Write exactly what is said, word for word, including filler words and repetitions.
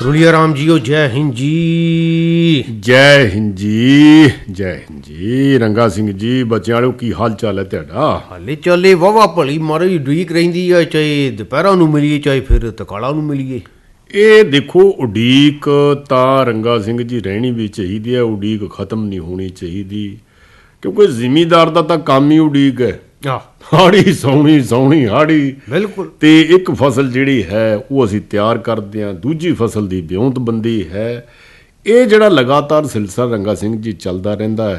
ਰੁਲੀਆ Ram JIO, ਜੈ ਹਿੰਦ ਜੀ। ਜੈ ਹਿੰਦ ਜੀ, ਜੈ ਹਿੰਦ ਜੀ। ਰੰਗਾ ਸਿੰਘ ਜੀ, ਬੱਚਿਆਂ ਵਾਲਿਓ ਕੀ ਹਾਲ ਚਾਲ ਹੈ ਤੁਹਾਡਾ? ਹਾਲੇ ਚੱਲੇ ਵਾਹਵਾ ਭਲੀ ਮਾਰੀ ਉਡੀਕ ਰਹਿੰਦੀ ਆ, ਚਾਹੇ ਦੁਪਹਿਰਾਂ ਨੂੰ ਮਿਲੀਏ ਚਾਹੇ ਫਿਰ ਤਕਾਲਾ ਨੂੰ ਮਿਲੀਏ। ਇਹ ਦੇਖੋ, ਉਡੀਕ ਤਾਂ ਰੰਗਾ ਸਿੰਘ ਜੀ ਰਹਿਣੀ ਵੀ ਚਾਹੀਦੀ ਹੈ, ਉਡੀਕ ਖਤਮ ਨਹੀਂ ਹੋਣੀ ਚਾਹੀਦੀ, ਕਿਉਂਕਿ ਜ਼ਿਮੀਂਦਾਰ ਦਾ ਤਾਂ ਕੰਮ ਹੀ ਉਡੀਕ ਹੈ। ਆਹ ਹਾੜੀ ਸੌਣੀ ਸੌਣੀ ਹਾੜੀ, ਬਿਲਕੁਲ। ਤੇ ਇੱਕ ਫਸਲ ਜਿਹੜੀ ਹੈ ਉਹ ਅਸੀਂ ਤਿਆਰ ਕਰਦੇ ਹਾਂ, ਦੂਜੀ ਫਸਲ ਦੀ ਵਿਉਂਤਬੰਦੀ ਹੈ। ਇਹ ਜਿਹੜਾ ਲਗਾਤਾਰ ਸਿਲਸਿਲਾ ਰੰਗਾ ਸਿੰਘ ਜੀ ਚੱਲਦਾ ਰਹਿੰਦਾ ਹੈ।